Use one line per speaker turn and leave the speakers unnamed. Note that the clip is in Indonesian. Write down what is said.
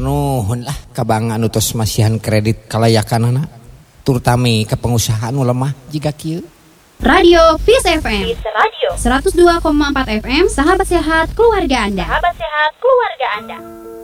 nuhun lah kabangan utus masihan kredit kalayakanana terutama ke pengusahaan lemah jika kieu.
Radio Fis FM 102,4 FM, sahabat sehat keluarga Anda.
Sahabat sehat keluarga Anda.